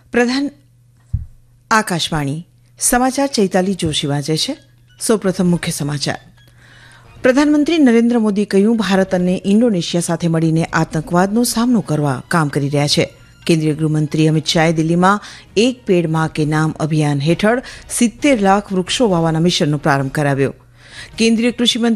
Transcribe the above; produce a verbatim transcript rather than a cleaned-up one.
પ્રધાન આકાશવાણી સમાચાર ચૈતાલી જોશી વાંચે છે. સૌપ્રથમ મુખ્ય સમાચાર. પ્રધાનમંત્રી નરેન્દ્ર મોદી કહ્યું, ભારત અને ઇન્ડોનેશિયા સાથે મળીને આતંકવાદનો સામનો કરવા કામ કરી રહ્યા છે. કેન્દ્રીય ગૃહમંત્રી અમિત શાહે દિલ્હીમાં એક પેડ માં કે નામ અભિયાન હેઠળ સિત્તેર લાખ વૃક્ષો વાવવાના મિશનનો પ્રારંભ કરાવ્યો. કેન્દ્રીય કૃષિ